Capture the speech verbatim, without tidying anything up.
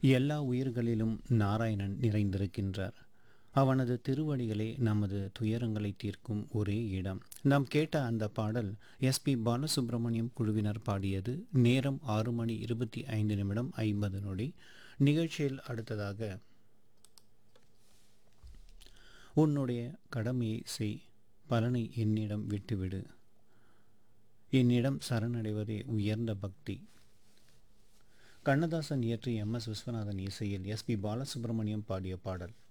எல்லா உயிர்களிலும் நாராயணன் நிறைந்திருக்கின்றார். அவனது திருவடிகளே நமது துயரங்களை தீர்க்கும் ஒரே இடம். நாம் கேட்ட அந்த பாடல் எஸ்பி பாலசுப்ரமணியம் குழுவினர் பாடியது. நேரம் ஆறு மணி இருபத்தி ஐந்து நிமிடம் ஐம்பது நொடி. நிகழ்ச்சியில் அடுத்ததாக உன்னுடைய கடமையை செய், பலனை என்னிடம் விட்டுவிடு, என்னிடம் சரணடைவதே உயர்ந்த பக்தி. கண்ணதாசன் இயற்றி எம் எஸ் விஸ்வநாதன் இசையில் எஸ்பி பாலசுப்ரமணியம் பாடிய பாடல்.